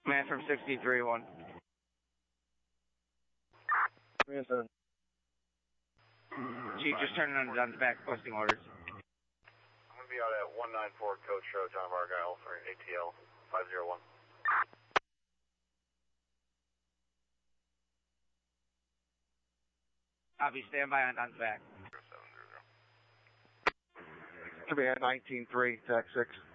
Man from 63-1. Chief, just turning on the back, posting orders. I'm going to be out at 194 Coach Road, John Argyle for ATL 501. Copy, stand by on the back. Command 19-3, TAC 6.